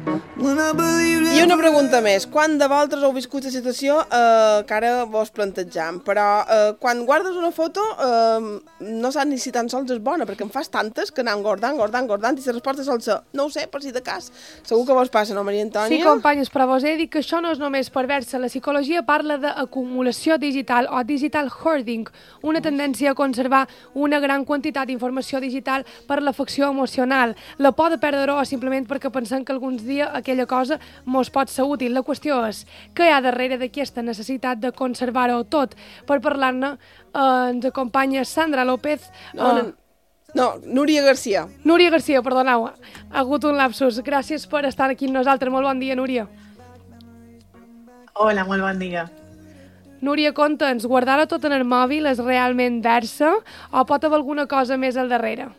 I una pregunta més. Quan de vosaltres heu viscut la situació que ara vos plantejam? Però quan guardes una foto no saps ni si tan sols és bona, perquè en fas tantes que anem guardant, i la resposta sol ser, no ho sé, per si de cas. Segur que vos passa, no, Maria Antònia? Sí, companyes, però vos he dit que això no és només perversa. La psicologia parla d'acumulació digital o digital hoarding, una tendència a conservar una gran quantitat d'informació digital per l'afecció emocional, la por de perdre-ho o simplement perquè pensem que alguns dies aquella cosa mos pot ser útil. La qüestió és què hi ha darrere d'aquesta necessitat de conservar-ho tot. Per parlar-ne ens acompanya Sandra López. No, Núria Garcia. Núria Garcia, perdoneu, ha hagut un lapsus. Gràcies per estar aquí amb nosaltres. Molt bon dia, Núria. Hola, molt bon dia. Núria, conta'ns, guardar-ho tot en el mòbil és realment versa o pot haver alguna cosa més al darrere?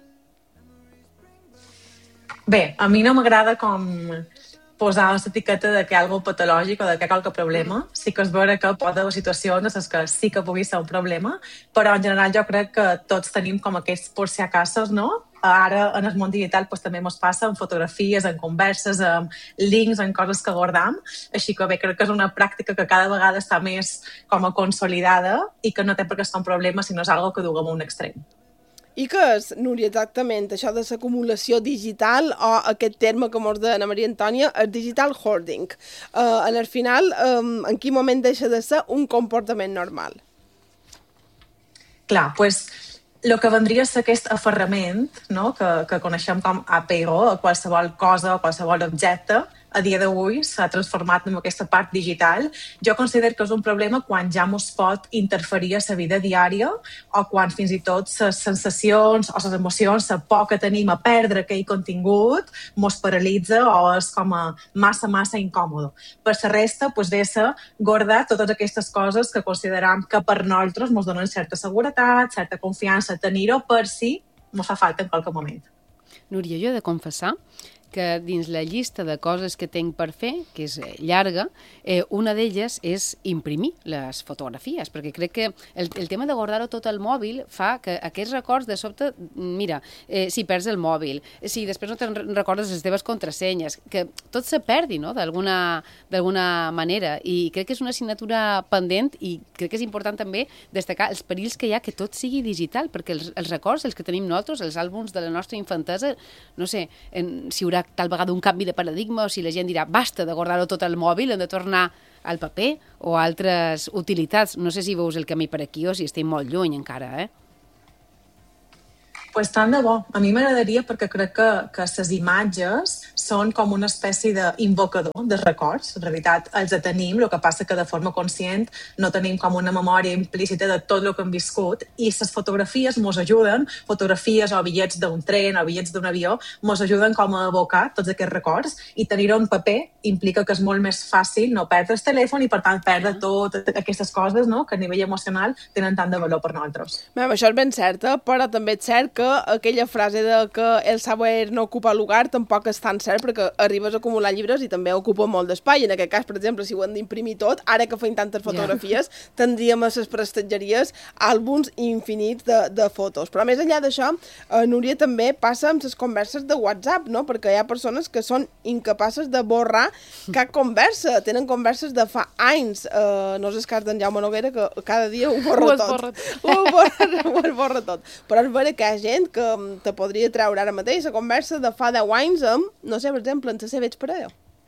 Bé, a mi no m'agrada com posar l'etiqueta de que hi ha alguna patològic o de que hi ha qualque problema. Sí que és vera que pot haver situacions en les que sí que pugui ser un problema, però en general jo crec que tots tenim com aquests por si acasos, no? Ara, en el món digital, pues, també ens passa en fotografies, en converses, en links, en coses que guardam. Així que bé, crec que és una pràctica que cada vegada està més com a consolidada i que no té per què ser un problema, sinó és algo que duguem a un extrem. I què és, Núria, exactament, això de l'acumulació digital o aquest terme que mos deia Ana Maria Antònia, el digital hoarding? En el final, en quin moment deixa de ser un comportament normal? Clar, doncs el que vendria a ser aquest aferrament, no? que coneixem com apego a qualsevol cosa o qualsevol objecte, a dia d'avui s'ha transformat en aquesta part digital. Jo considero que és un problema quan ja mos pot interferir a la vida diària o quan fins i tot les sensacions o les emocions, la por que tenim a perdre aquell contingut, mos paralitza o és com a massa incòmode. Per la resta, doncs ve a guardar totes aquestes coses que consideram que per nosaltres mos donen certa seguretat, certa confiança, tenir-ho per si mos fa falta en qualque moment. Núria, jo he de confessar que dins la llista de coses que tinc per fer, que és llarga, una d'elles és imprimir les fotografies, perquè crec que el tema de guardar-ho tot al mòbil fa que aquests records de sobte, mira, si perds el mòbil, si després no te'n recordes les teves contrasenyes, que tot se perdi, no?, d'alguna manera, i crec que és una assignatura pendent i crec que és important també destacar els perills que hi ha que tot sigui digital, perquè els records, els que tenim nosaltres, els àlbums de la nostra infantesa, no sé, si hi haurà tal vegada un canvi de paradigma o si la gent dirà basta de guardar-ho tot al mòbil, hem de tornar al paper o a altres utilitats. No sé si veus el camí per aquí o si estem molt lluny encara, Pues tant de bo. A mi m'agradaria perquè crec que les imatges són com una espècie d'invocador dels records. En realitat els tenim, el que passa que de forma conscient no tenim com una memòria implícita de tot el que hem viscut i les fotografies mos ajuden, fotografies o bitllets d'un tren o bitllets d'un avió, mos ajuden com a evocar tots aquests records i tenir-ho en paper implica que és molt més fàcil no perdre el telèfon i per tant perdre totes aquestes coses, no?, que a nivell emocional tenen tant de valor per nosaltres. Bé, això és ben cert, però també és cert que aquella frase de que el saber no ocupa lugar tampoc és tan cert perquè arribes a acumular llibres i també ocupa molt d'espai. En aquest cas, per exemple, si ho hem d'imprimir tot, ara que feim tantes fotografies, tindríem a les prestatgeries àlbums infinits de fotos. Però més enllà d'això, Núria, també passa amb les converses de WhatsApp, no? Perquè hi ha persones que són incapaces de borrar cap conversa. Tenen converses de fa anys. No és el cas d'en Jaume Noguera, que cada dia ho borra tot. Ho borra tot. Però és vera que hi ha gent que te podria treure ara mateix la conversa de fa 10 anys amb, no sé, per exemple, en la seva exparella.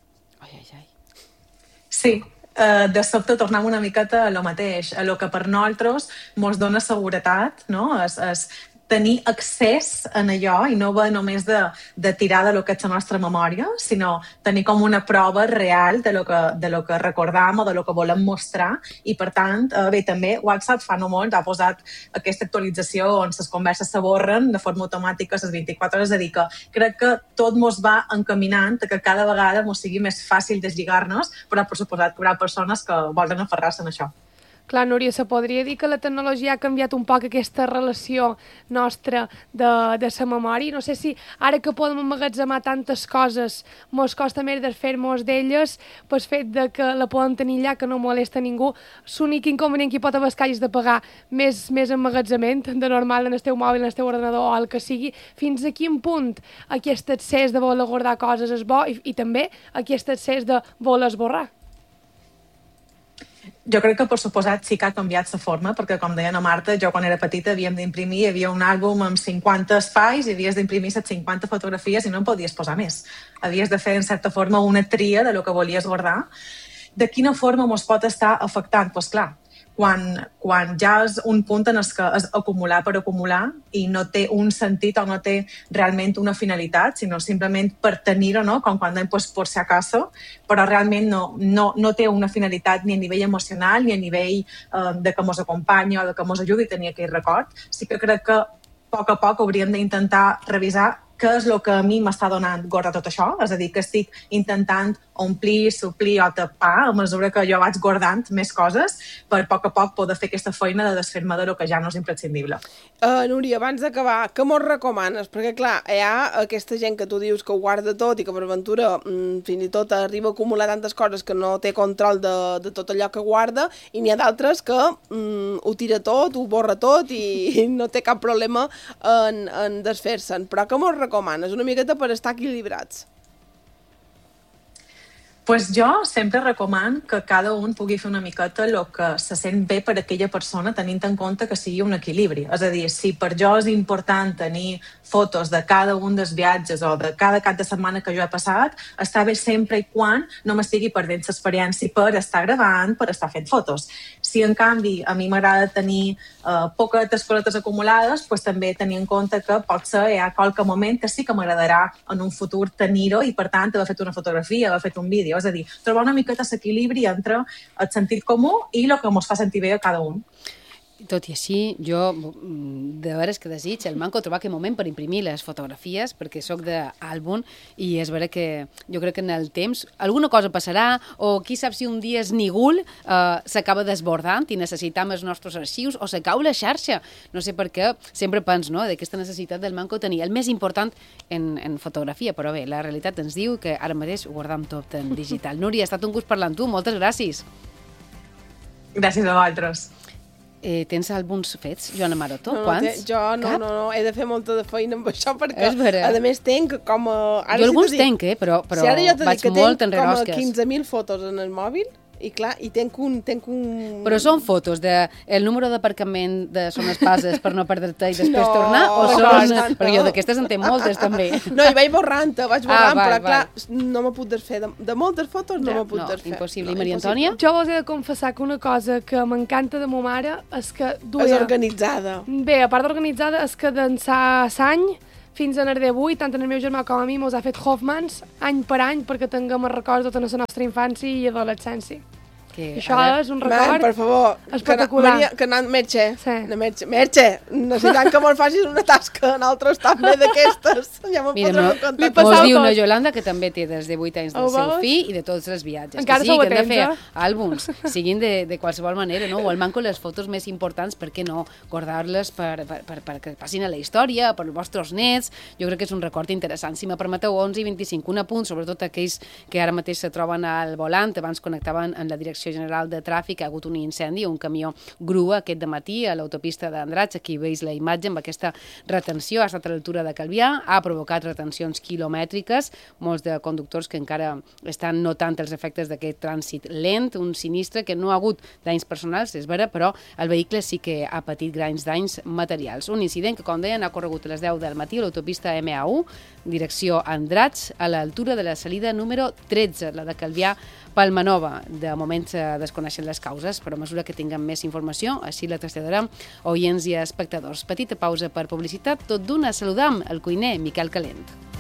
Sí, de sobte tornem una miqueta a lo mateix, a lo que per nosaltres mos dona seguretat, no? És tenir accés en allò i no va només de tirar de lo que és la nostra memòria, sinó tenir com una prova real de lo que recordam o de lo que volem mostrar i, per tant, bé, també WhatsApp fa no molt ha posat aquesta actualització on les converses s'aborren de forma automàtica a les 24 hores, és a dir, que crec que tot mos va encaminant a que cada vegada mos sigui més fàcil deslligar-nos, però per suposat que hi haurà persones que volen aferrar-se en això. Clar, Núria, se podria dir que la tecnologia ha canviat un poc aquesta relació nostra de la memòria. No sé si ara que podem emmagatzemar tantes coses mos costa més desfer-nos d'elles pel fet de que la podem tenir allà, que no molesta ningú. L'únic inconvenient que hi pot haver és que hagis de pagar més emmagatzament de normal en el teu mòbil, en el teu ordenador o el que sigui. Fins a quin punt aquest accés de voler guardar coses és bo i també aquest accés de voler esborrar? Jo crec que, per suposat, sí que ha canviat la forma, perquè, com deia la Marta, jo quan era petita havíem d'imprimir, hi havia un àlbum amb 50 espais i havies d'imprimir les 50 fotografies i no en podies posar més. Havies de fer, en certa forma, una tria de lo que volies guardar. De quina forma mos pot estar afectant? Doncs clar, quan ja és un punt en què és acumular per acumular i no té un sentit o no té realment una finalitat, sinó simplement per tenir-ho, no? Com quan anem por si acaso, però realment no té una finalitat ni a nivell emocional ni a nivell de que mos acompanyi o de que mos ajudi a tenir aquell record. Sí que crec que a poc hauríem d'intentar revisar què és el que a mi m'està donant guardar tot això, és a dir, que estic intentant omplir, suplir o tapar a mesura que jo vaig guardant més coses per a poc poder fer aquesta feina de desfer-me de lo que ja no és imprescindible. Núria, abans d'acabar, què mos recomanes? Perquè, clar, hi ha aquesta gent que tu dius que ho guarda tot i que per aventura fins i tot arriba a acumular tantes coses que no té control de tot allò que guarda, i n'hi ha d'altres que ho tira tot, ho borra tot i no té cap problema en desfer-se'n. Però què mos recomanes? Una miqueta per estar equilibrats. Pues jo sempre recomano que cada un pugui fer una miqueta el que se sent bé per aquella persona, tenint en compte que sigui un equilibri. És a dir, si per jo és important tenir fotos de cada un dels viatges o de cada cap de setmana que jo he passat, està bé sempre i quan no m'estigui perdent l'experiència per estar gravant, per estar fent fotos. Si, en canvi, a mi m'agrada tenir poques coletes acumulades, pues també tenir en compte que potser hi ha qualque moment que sí que m'agradarà en un futur tenir-ho i, per tant, haver fet una fotografia, haver fet un vídeo. És a dir, trobar una miqueta l'equilibri entre el sentit comú i el que ens fa sentir bé a cada un. Tot i així, jo, de veres que desig, el manco trobar aquest moment per imprimir les fotografies, perquè sóc d'àlbum, i és vera que jo crec que en el temps alguna cosa passarà, o qui sap si un dia Snigul s'acaba desbordant i necessitam els nostres arxius, o s'acau la xarxa. No sé per què, sempre penso, no?, d'aquesta necessitat del manco tenir el més important en fotografia, però bé, la realitat ens diu que ara mateix ho guardam tot en digital. Núria, ha estat un gust parlar amb tu, moltes gràcies. Gràcies a vosaltres. Tens àlbums fets, Joana Maroto? No, Quants? Jo no, he de fer molta de feina amb això perquè, a més, tenc com a... Jo alguns tenc, però vaig molt enrere osques. Tenc 15.000 fotos en el mòbil i clar, i tenc un... Però són fotos del número d'aparcament de Son Espases per no perdre-te i després tornar? O són... Perquè jo d'aquestes en tenc moltes, també. No, i vaig borrant, però clar, no me puc desfer. De moltes fotos no me puc desfer. No, impossible. I Maria Antònia? Jo vos he de confessar que una cosa que m'encanta de ma mare és que duia... És organitzada. Bé, a part d'organitzada, és que d'ençà l'any fins a d'avui, tant en el meu germà com a mi, mos ha fet Hoffmans any per any perquè tinguem el record de tota la nostra infància i adolescència. Això és un record per favor, espectacular. Que anant metge. Sí. Metge, necessitant que me'n facis una tasca, nosaltres també d'aquestes. Ja me'n posem en contacte. Mos diu una Yolanda que també té des de 8 anys del seu fill i de tots els viatges. Encara que hem de fer àlbums, siguin de qualsevol manera, no? O el manco les fotos més importants, per què no? Guardar-les perquè passin a la història, per als vostres nets. Jo crec que és un record interessant. Si me permeteu 11 i 25, un apunt, sobretot aquells que ara mateix se troben al volant, abans connectaven en la Direcció General de Tràfic, ha hagut un incendi, un camió grua aquest dematí a l'autopista d'Andratx. Aquí veus la imatge amb aquesta retenció, ha estat a l'altura de Calvià, ha provocat retencions quilomètriques, molts de conductors que encara estan notant els efectes d'aquest trànsit lent, un sinistre que no ha hagut danys personals, és vera, però el vehicle sí que ha patit grans danys materials. Un incident que, com deien, ha corregut a les 10 del matí a l'autopista MA1, direcció Andratx, a l'altura de la salida número 13, la de Calvià Palmanova. De moment desconeixen les causes, però a mesura que tinguem més informació, així la traslladarem a oients i espectadors. Petita pausa per publicitat, tot d'una saludam el cuiner Miquel Calent.